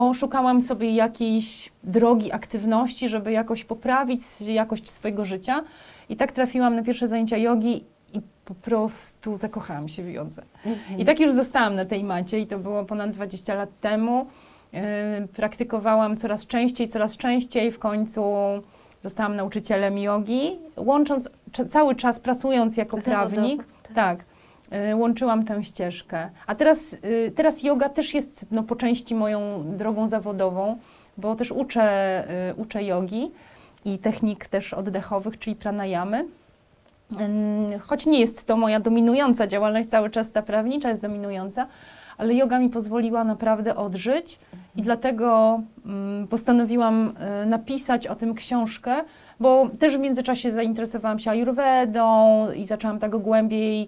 szukałam sobie jakiejś drogi aktywności, żeby jakoś poprawić jakość swojego życia. I tak trafiłam na pierwsze zajęcia jogi i po prostu zakochałam się w jodze. I tak już zostałam na tej macie i to było ponad 20 lat temu. Praktykowałam coraz częściej, w końcu zostałam nauczycielem jogi, łącząc cały czas pracując jako prawnik. Tak. Łączyłam tę ścieżkę. A teraz yoga też jest po części moją drogą zawodową, bo też uczę jogi i technik też oddechowych, czyli pranayamy. Choć nie jest to moja dominująca działalność, cały czas ta prawnicza jest dominująca, ale yoga mi pozwoliła naprawdę odżyć i dlatego postanowiłam napisać o tym książkę, bo też w międzyczasie zainteresowałam się ajurwedą i zaczęłam tego głębiej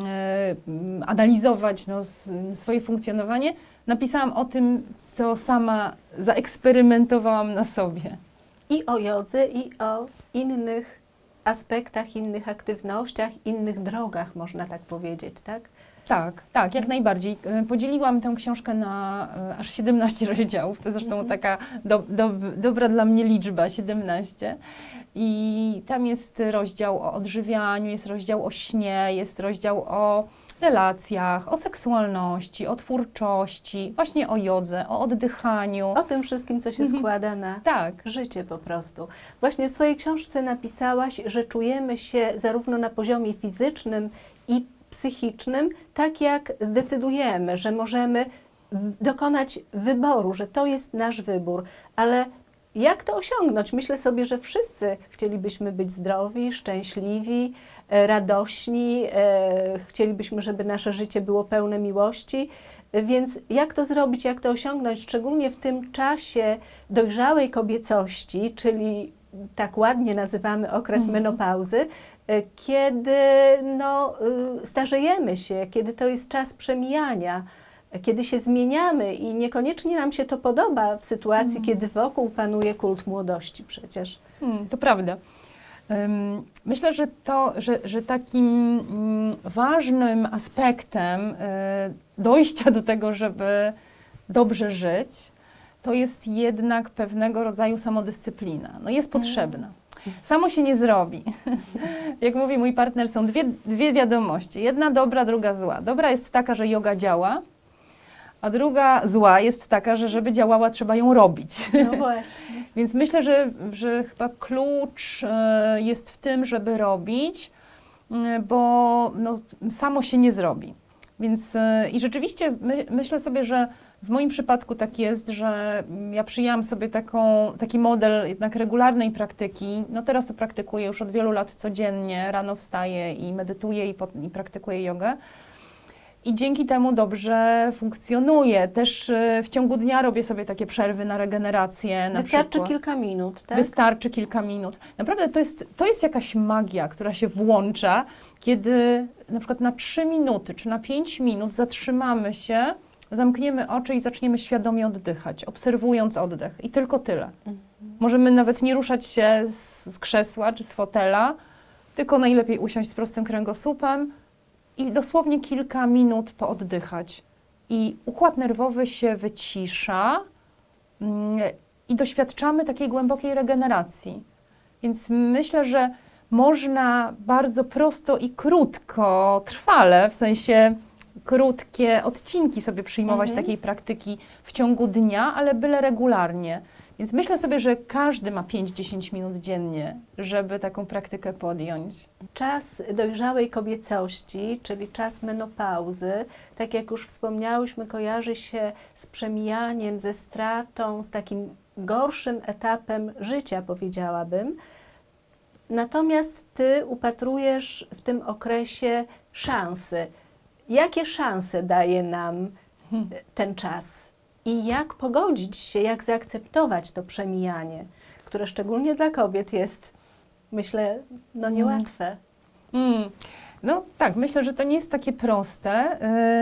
analizować swoje funkcjonowanie. Napisałam o tym, co sama zaeksperymentowałam na sobie. I o jodze, i o innych aspektach, innych aktywnościach, innych drogach, można tak powiedzieć, tak? Tak, jak najbardziej. Podzieliłam tę książkę na aż 17 rozdziałów. To zresztą taka dobra dla mnie liczba, 17. I tam jest rozdział o odżywianiu, jest rozdział o śnie, jest rozdział o relacjach, o seksualności, o twórczości, właśnie o jodze, o oddychaniu. O tym wszystkim, co się składa na życie po prostu. Właśnie w swojej książce napisałaś, że czujemy się zarówno na poziomie fizycznym i psychicznym, tak jak zdecydujemy, że możemy dokonać wyboru, że to jest nasz wybór, ale jak to osiągnąć? Myślę sobie, że wszyscy chcielibyśmy być zdrowi, szczęśliwi, radośni, chcielibyśmy, żeby nasze życie było pełne miłości, więc jak to zrobić, jak to osiągnąć, szczególnie w tym czasie dojrzałej kobiecości, czyli tak ładnie nazywamy okres menopauzy, kiedy starzejemy się, kiedy to jest czas przemijania, kiedy się zmieniamy i niekoniecznie nam się to podoba w sytuacji, kiedy wokół panuje kult młodości przecież. To prawda. Myślę, że takim ważnym aspektem dojścia do tego, żeby dobrze żyć, to jest jednak pewnego rodzaju samodyscyplina. Jest potrzebna. Samo się nie zrobi. Jak mówi mój partner, są dwie wiadomości. Jedna dobra, druga zła. Dobra jest taka, że joga działa, a druga zła jest taka, że żeby działała, trzeba ją robić. No właśnie. Więc myślę, że chyba klucz jest w tym, żeby robić, bo samo się nie zrobi. Więc i rzeczywiście myślę sobie, że w moim przypadku tak jest, że ja przyjęłam sobie taki model jednak regularnej praktyki. Teraz to praktykuję już od wielu lat codziennie, rano wstaję i medytuję i praktykuję jogę. I dzięki temu dobrze funkcjonuję. Też w ciągu dnia robię sobie takie przerwy na regenerację. Wystarczy kilka minut, tak? Wystarczy kilka minut. Naprawdę to jest jakaś magia, która się włącza, kiedy na przykład na 3 minuty czy na 5 minut zatrzymamy się, zamkniemy oczy i zaczniemy świadomie oddychać, obserwując oddech. I tylko tyle. Możemy nawet nie ruszać się z krzesła czy z fotela, tylko najlepiej usiąść z prostym kręgosłupem i dosłownie kilka minut pooddychać. I układ nerwowy się wycisza i doświadczamy takiej głębokiej regeneracji. Więc myślę, że można bardzo prosto i krótko, trwale, w sensie krótkie odcinki sobie przyjmować takiej praktyki w ciągu dnia, ale byle regularnie. Więc myślę sobie, że każdy ma 5-10 minut dziennie, żeby taką praktykę podjąć. Czas dojrzałej kobiecości, czyli czas menopauzy, tak jak już wspomniałyśmy, kojarzy się z przemijaniem, ze stratą, z takim gorszym etapem życia, powiedziałabym. Natomiast Ty upatrujesz w tym okresie szansy. Jakie szanse daje nam ten czas? I jak pogodzić się, jak zaakceptować to przemijanie, które szczególnie dla kobiet jest, myślę, niełatwe. Tak, myślę, że to nie jest takie proste.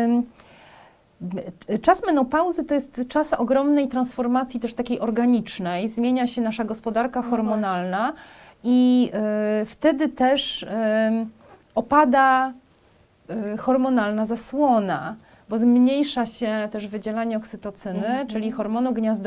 Czas menopauzy to jest czas ogromnej transformacji też takiej organicznej. Zmienia się nasza gospodarka hormonalna i wtedy też opada hormonalna zasłona. bo zmniejsza się też wydzielanie oksytocyny, czyli hormonu gniazdowego,